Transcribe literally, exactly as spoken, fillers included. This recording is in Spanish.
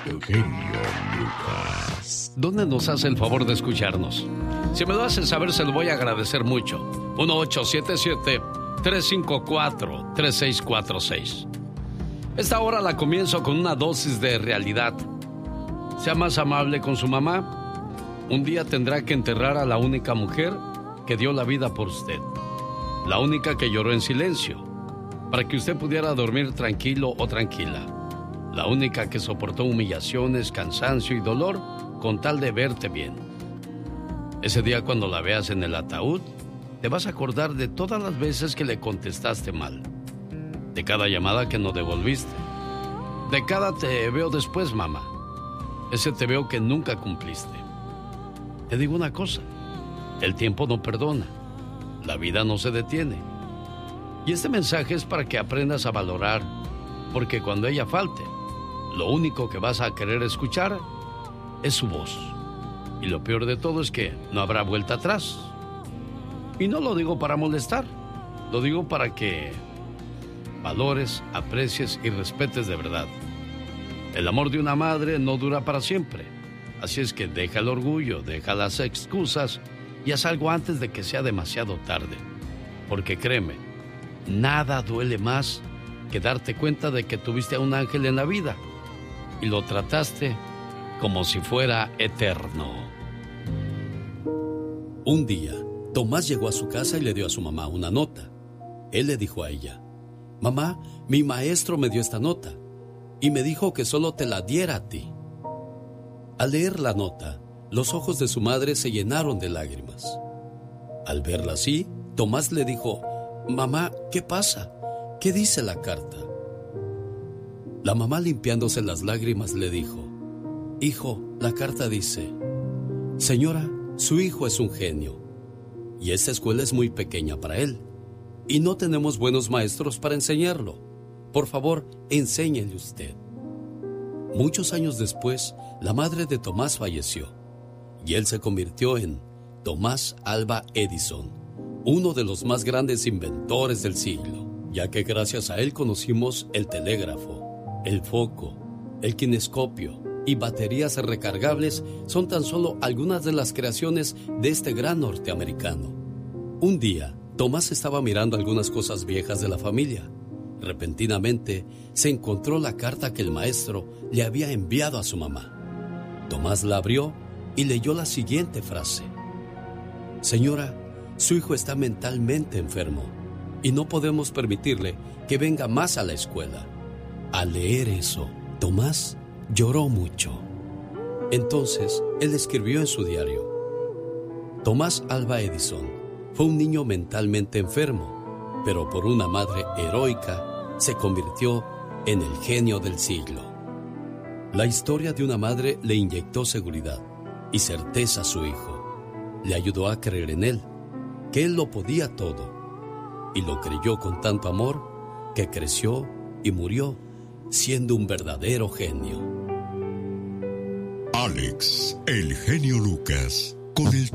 El genio Lucas. ¿Dónde nos hace el favor de escucharnos? Si me lo hacen saber, se lo voy a agradecer mucho. uno ocho siete siete, tres cinco cuatro, tres seis cuatro seis. Esta hora la comienzo con una dosis de realidad. Sea más amable con su mamá. Un día tendrá que enterrar a la única mujer que dio la vida por usted. La única que lloró en silencio, para que usted pudiera dormir tranquilo o tranquila. La única que soportó humillaciones, cansancio y dolor con tal de verte bien. Ese día, cuando la veas en el ataúd, te vas a acordar de todas las veces que le contestaste mal, de cada llamada que no devolviste, de cada te veo después, mamá, ese te veo que nunca cumpliste. Te digo una cosa, el tiempo no perdona, la vida no se detiene. Y este mensaje es para que aprendas a valorar, porque cuando ella falte, lo único que vas a querer escuchar es su voz. Y lo peor de todo es que no habrá vuelta atrás. Y no lo digo para molestar, lo digo para que valores, aprecies y respetes de verdad. El amor de una madre no dura para siempre. Así es que deja el orgullo, deja las excusas y haz algo antes de que sea demasiado tarde. Porque créeme, nada duele más que darte cuenta de que tuviste a un ángel en la vida y lo trataste como si fuera eterno. Un día, Tomás llegó a su casa y le dio a su mamá una nota. Él le dijo a ella: mamá, mi maestro me dio esta nota y me dijo que solo te la diera a ti. Al leer la nota, los ojos de su madre se llenaron de lágrimas. Al verla así, Tomás le dijo: mamá, ¿qué pasa? ¿Qué dice la carta? La mamá, limpiándose las lágrimas, le dijo: hijo, la carta dice: señora, su hijo es un genio y esta escuela es muy pequeña para él y no tenemos buenos maestros para enseñarlo. Por favor, enséñele usted. Muchos años después, la madre de Tomás falleció y él se convirtió en Tomás Alva Edison, uno de los más grandes inventores del siglo, ya que gracias a él conocimos el telégrafo, el foco, el kinescopio y baterías recargables. Son tan solo algunas de las creaciones de este gran norteamericano. Un día, Tomás estaba mirando algunas cosas viejas de la familia. Repentinamente, se encontró la carta que el maestro le había enviado a su mamá. Tomás la abrió y leyó la siguiente frase: señora, su hijo está mentalmente enfermo y no podemos permitirle que venga más a la escuela. Al leer eso, Tomás lloró mucho. Entonces, él escribió en su diario: Tomás Alva Edison fue un niño mentalmente enfermo, pero por una madre heroica se convirtió en el genio del siglo. La historia de una madre le inyectó seguridad y certeza a su hijo. Le ayudó a creer en él, que él lo podía todo, y lo creyó con tanto amor que creció y murió siendo un verdadero genio. Alex, el genio Lucas, con el